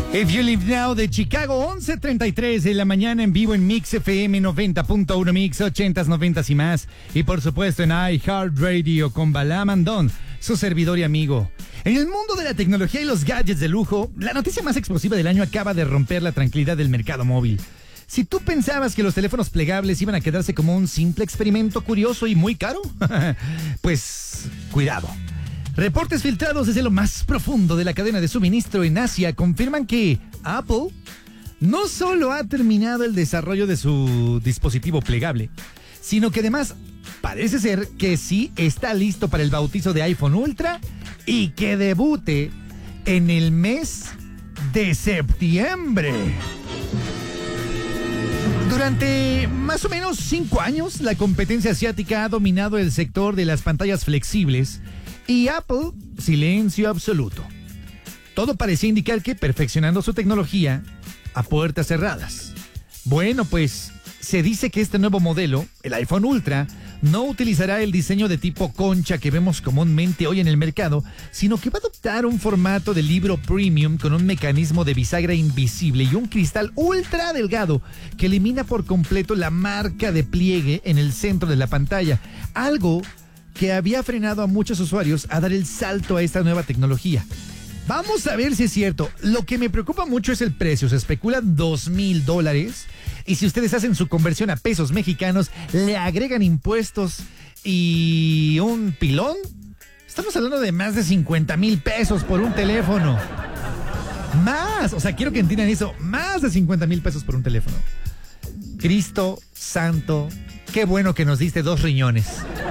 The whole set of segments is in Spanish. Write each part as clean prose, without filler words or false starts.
If You Live Now de Chicago, 11:33 de la mañana en vivo en Mix FM 90.1 Mix, 80s, 90s y más. Y por supuesto en iHeartRadio con Balam Andón, su servidor y amigo. En el mundo de la tecnología y los gadgets de lujo, la noticia más explosiva del año acaba de romper la tranquilidad del mercado móvil. Si tú pensabas que los teléfonos plegables iban a quedarse como un simple experimento curioso y muy caro, pues cuidado. Reportes filtrados desde lo más profundo de la cadena de suministro en Asia confirman que Apple no solo ha terminado el desarrollo de su dispositivo plegable, sino que además parece ser que sí está listo para el bautizo de iPhone Ultra y que debute en el mes de septiembre. Durante más o menos 5 años, la competencia asiática ha dominado el sector de las pantallas flexibles y Apple, silencio absoluto. Todo parecía indicar que perfeccionando su tecnología a puertas cerradas. Bueno, pues se dice que este nuevo modelo, el iPhone Ultra, no utilizará el diseño de tipo concha que vemos comúnmente hoy en el mercado, sino que va a adoptar un formato de libro premium con un mecanismo de bisagra invisible y un cristal ultra delgado que elimina por completo la marca de pliegue en el centro de la pantalla. Algo que había frenado a muchos usuarios a dar el salto a esta nueva tecnología. Vamos a ver si es cierto. Lo que me preocupa mucho es el precio. Se especula $2,000. Y si ustedes hacen su conversión a pesos mexicanos, le agregan impuestos y un pilón, estamos hablando de más de 50,000 pesos por un teléfono. Más, o sea, quiero que entiendan eso, más de 50,000 pesos por un teléfono. Cristo santo, qué bueno que nos diste 2 riñones.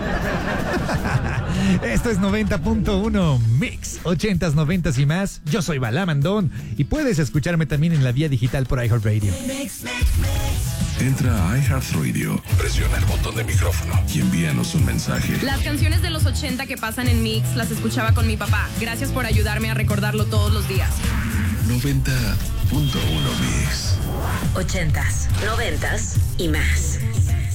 Esto es 90.1 Mix, 80s, 90s y más. Yo soy Balam Andón y puedes escucharme también en la vía digital por iHeartRadio. Entra a iHeartRadio, presiona el botón de micrófono y envíanos un mensaje. Las canciones de los 80 que pasan en Mix las escuchaba con mi papá. Gracias por ayudarme a recordarlo todos los días. 90.1 Mix. 80s, 90s y más.